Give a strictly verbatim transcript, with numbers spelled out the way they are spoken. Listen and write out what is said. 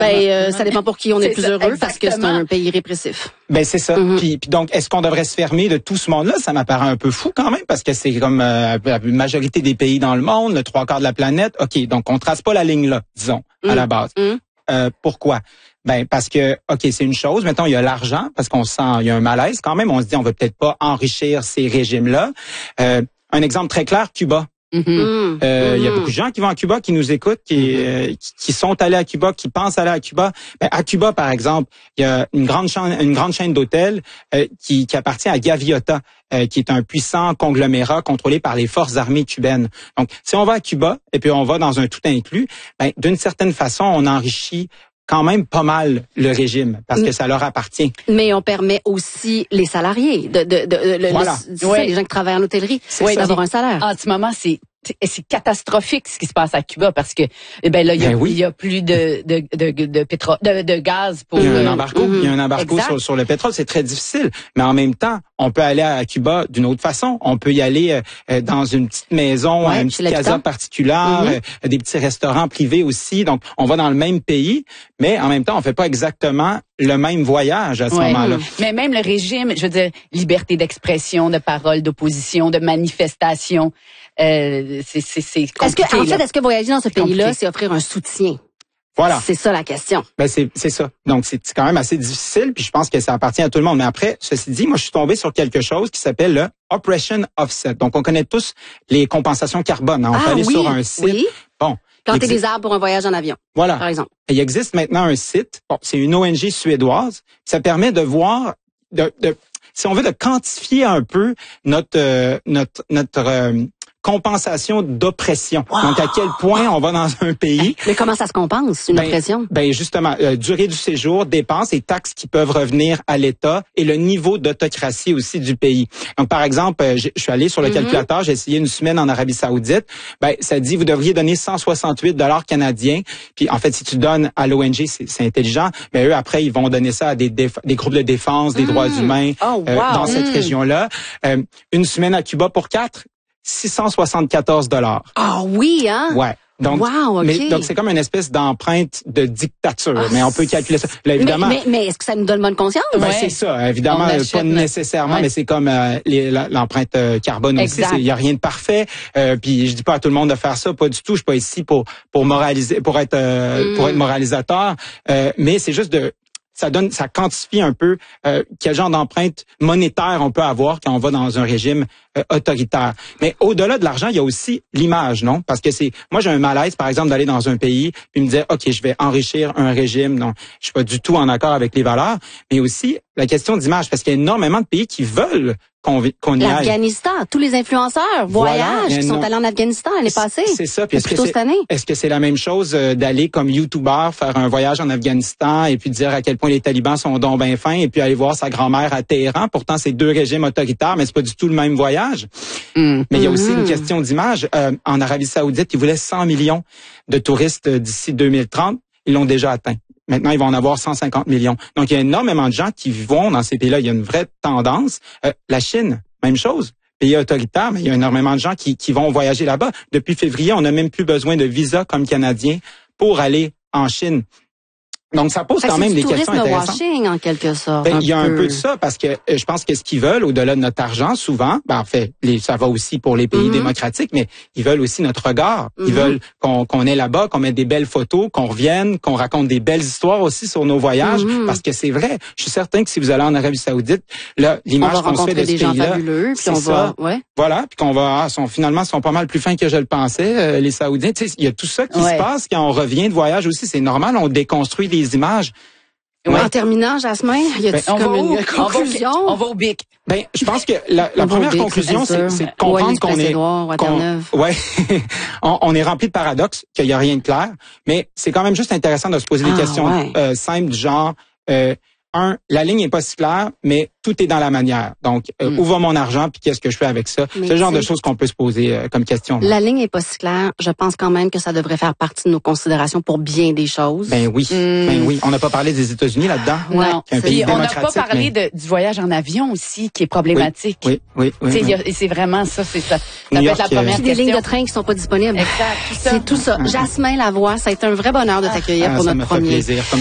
Ben, euh, ça dépend pour qui on est, est plus ça, heureux, exactement. Parce que c'est un pays répressif. Ben c'est ça. Mm-hmm. Puis, puis donc, est-ce qu'on devrait se fermer de tout ce monde-là? Ça m'apparaît un peu fou quand même, parce que c'est comme euh, la majorité des pays dans le monde, le trois quarts de la planète. OK, donc on trace pas la ligne là, disons, mm. à la base. Mm. Euh, pourquoi? Ben parce que, OK, c'est une chose. Maintenant, il y a l'argent, parce qu'on sent, il y a un malaise quand même. On se dit, on veut peut-être pas enrichir ces régimes-là. Euh, un exemple très clair, Cuba. Mm-hmm. Euh, il mm-hmm. y a beaucoup de gens qui vont à Cuba, qui nous écoutent, qui, euh, qui sont allés à Cuba, qui pensent aller à Cuba. Ben, à Cuba, par exemple, il y a une grande chaîne, une grande chaîne d'hôtels euh, qui, qui appartient à Gaviota, euh, qui est un puissant conglomérat contrôlé par les forces armées cubaines. Donc, si on va à Cuba et puis on va dans un tout inclus, ben, d'une certaine façon, on enrichit quand même pas mal le régime parce que ça leur appartient. Mais on permet aussi les salariés, de, de, de, de voilà. le, ouais. les gens qui travaillent en hôtellerie, oui, d'avoir un salaire. En ce moment, c'est c'est catastrophique ce qui se passe à Cuba parce que ben là il y a, ben oui. il y a plus de de de de pétrole de, de gaz pour il y a un euh, embargo mm-hmm. il y a un embargo sur, sur le pétrole, c'est très difficile, mais en même temps on peut aller à Cuba d'une autre façon. On peut y aller euh, dans une petite maison, ouais, une petite casa particulière, mm-hmm. euh, des petits restaurants privés aussi. Donc on va dans le même pays, mais en même temps on fait pas exactement le même voyage à ce ouais. moment-là. Mais même le régime, je veux dire, liberté d'expression, de parole, d'opposition, de manifestation. Euh, c'est c'est c'est compliqué. Est-ce que en fait, est-ce que voyager dans ce pays-là, c'est offrir un soutien? Voilà. C'est ça la question. Ben c'est c'est ça. Donc c'est quand même assez difficile, puis je pense que ça appartient à tout le monde. Mais après, ceci dit, moi je suis tombé sur quelque chose qui s'appelle le Operation Offset. Donc on connaît tous les compensations carbone. Hein? On ah, peut aller oui, sur un site. Oui. Bon. Planter des arbres pour un voyage en avion. Voilà. Par exemple. Et il existe maintenant un site. Bon, c'est une O N G suédoise. Ça permet de voir, de, de si on veut, de quantifier un peu notre euh, notre notre euh, compensation d'oppression. Wow. Donc, à quel point on va dans un pays... Mais comment ça se compense, une ben, oppression? Ben justement, euh, durée du séjour, dépenses et taxes qui peuvent revenir à l'État et le niveau d'autocratie aussi du pays. Donc, par exemple, euh, je suis allé sur le mm-hmm. calculateur, j'ai essayé une semaine en Arabie Saoudite. Ben, ça dit, vous devriez donner cent soixante-huit dollars canadiens. Puis, en fait, si tu donnes à l'O N G, c'est intelligent. Mais eux, après, ils vont donner ça à des, des groupes de défense des mm. droits humains oh, wow. euh, dans mm. cette région-là. Euh, une semaine à Cuba pour quatre. six cent soixante-quatorze dollars. Ah oui, hein? Ouais. Donc, wow, okay. mais, donc c'est comme une espèce d'empreinte de dictature, oh, mais on peut calculer ça. Là, évidemment. Mais, mais, mais est-ce que ça nous donne bonne conscience? Ben, ouais. c'est ça, évidemment, pas nécessairement, ouais. mais c'est comme euh, l'empreinte euh, carbone exact. Aussi. Il y a rien de parfait. Euh, puis je dis pas à tout le monde de faire ça, pas du tout. Je suis pas ici pour pour moraliser, pour être euh, mm. pour être moralisateur, euh, mais c'est juste de ça donne, ça quantifie un peu euh, quel genre d'empreinte monétaire on peut avoir quand on va dans un régime euh, autoritaire. Mais au-delà de l'argent, il y a aussi l'image, non? Parce que c'est, moi j'ai un malaise, par exemple, d'aller dans un pays puis me dire, ok, je vais enrichir un régime, non, je suis pas du tout en accord avec les valeurs, mais aussi la question d'image, parce qu'il y a énormément de pays qui veulent qu'on qu'on y aille. L'Afghanistan, tous les influenceurs voyagent, voilà, qui sont non. allés en Afghanistan l'année passée. C'est ça. Puis est-ce plutôt que cette année. Est-ce que c'est la même chose euh, d'aller comme YouTuber faire un voyage en Afghanistan et puis dire à quel point les talibans sont donc ben fins et puis aller voir sa grand-mère à Téhéran? Pourtant, c'est deux régimes autoritaires, mais c'est pas du tout le même voyage. Mm. Mais il y a aussi mm-hmm. une question d'image. Euh, en Arabie Saoudite, ils voulaient cent millions de touristes d'ici deux mille trente. Ils l'ont déjà atteint. Maintenant, ils vont en avoir cent cinquante millions. Donc, il y a énormément de gens qui vont dans ces pays-là. Il y a une vraie tendance. Euh, la Chine, même chose. Pays autoritaire, mais il y a énormément de gens qui, qui vont voyager là-bas. Depuis février, on n'a même plus besoin de visa comme Canadiens pour aller en Chine. Donc, ça pose quand même des questions intéressantes. C'est du tourisme washing, en quelque sorte. Ben, il y a un peu de ça, parce que euh, je pense que ce qu'ils veulent, au-delà de notre argent, souvent, ben, en fait, les, ça va aussi pour les pays mm-hmm. démocratiques, mais ils veulent aussi notre regard. Mm-hmm. Ils veulent qu'on qu'on est là-bas, qu'on mette des belles photos, qu'on revienne, qu'on raconte des belles histoires aussi sur nos voyages, mm-hmm. parce que c'est vrai. Je suis certain que si vous allez en Arabie Saoudite, là, l'image qu'on se fait de ce pays-là, c'est ça. Ouais. Voilà, puis qu'on va, ah, sont, finalement, sont pas mal plus fins que je le pensais, euh, les Saoudiens. Tu sais, il y a tout ça qui ouais. se passe quand on revient de voyage aussi. C'est normal, on déconstruit des images. Ouais. En terminant, Jasmin, y a-t-il ben, comme une conclusion? On va, on va au bic. Ben, je pense que la, la première bic, conclusion, c'est de comprendre qu'on est, qu ouais, on, on est rempli de paradoxes, qu'il n'y a rien de clair, mais c'est quand même juste intéressant de se poser ah, des questions ouais. euh, simples du genre, euh, un, la ligne est pas si claire, mais tout est dans la manière. Donc, euh, mm. où va mon argent, puis qu'est-ce que je fais avec ça? Mais c'est le genre de choses qu'on peut se poser euh, comme question. La ligne est pas si claire. Je pense quand même que ça devrait faire partie de nos considérations pour bien des choses. Ben oui, mm. ben oui. On n'a pas parlé des États-Unis là-dedans. Non. Un pays on n'a pas parlé mais... de, du voyage en avion aussi, qui est problématique. Oui, oui, oui. oui, oui. Et c'est vraiment ça, c'est ça. Ça New peut York, être la première euh... question. Des lignes de train qui sont pas disponibles. Exact. C'est tout ça. Mm. Jasmin Lavoie, ça a été un vrai bonheur de t'accueillir ah, pour ça notre me premier. Fait plaisir.